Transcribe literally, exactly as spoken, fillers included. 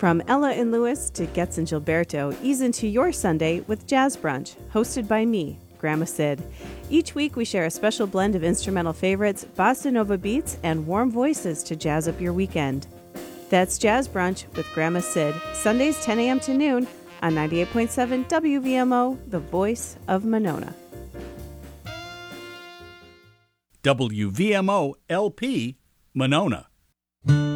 From Ella and Lewis to Getz and Gilberto, ease into your Sunday with Jazz Brunch, hosted by me, Grandma Sid. Each week we share a special blend of instrumental favorites, bossa nova beats, and warm voices to jazz up your weekend. That's Jazz Brunch with Grandma Sid, Sundays ten a.m. to noon on ninety-eight point seven W V M O, the voice of Monona. W V M O L P, Monona.